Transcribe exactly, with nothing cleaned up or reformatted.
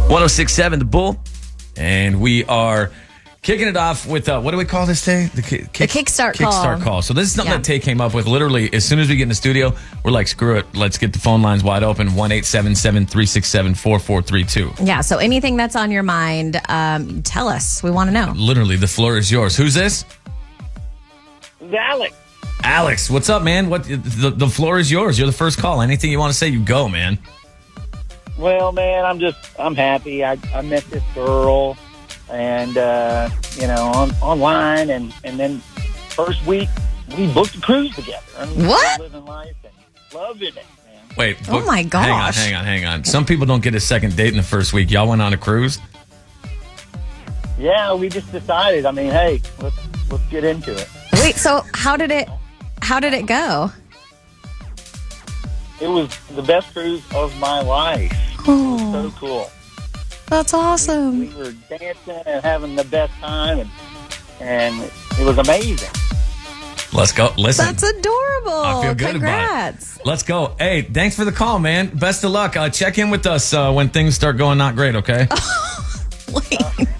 one oh six point seven The Bull. And we are kicking it off with, uh, what do we call this day? The, ki- kick, the Kickstart call. Kickstart call. So this is something Yeah. that Tay came up with. Literally, as soon as we get in the studio, we're like, screw it. Let's get the phone lines wide open. one eight seven seven, three six seven, four four three two. Yeah, so anything that's on your mind, um, tell us. We want to know. Literally, the floor is yours. Who's this? It's Alex. Alex, what's up, man? What the, the floor is yours. You're the first call. Anything you want to say, you go, man. Well, man, I'm just, I'm happy. I, I met this girl and, uh, you know, on, online. And, and then first week, we booked a cruise together. And What? we're living life and loving it, man. Wait. Oh, book- my gosh. Hang on, hang on, hang on. Some people don't get a second date in the first week. Y'all went on a cruise? Yeah, we just decided, I mean, hey, let's, let's get into it. Wait, so how did it, how did it go? It was the best cruise of my life. Oh, So cool. that's awesome. We were dancing and having the best time, and and it was amazing. Let's go. Listen. That's adorable. I feel good Congrats. about it. Let's go. Hey, thanks for the call, man. Best of luck. Uh, check in with us uh, when things start going not great, okay? Wait.